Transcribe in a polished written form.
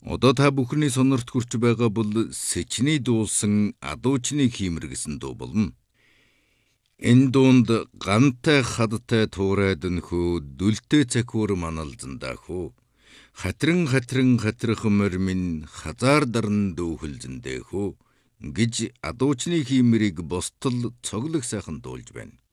Одоо та бүхний сонорт хүрч байгаа бол сэчний дуулсан адуучны хиймэр гэсэн дуу болно. Энэ дуунд гантай хадтай туурайд нөхөө дүлтэй цахиур маналзан даахуу. Хатрах морь минь хазаар дарн дүүхэлзэн дэхүү гэж адуучны хиймэрийг бостол цоглог сайхан дуулж байна.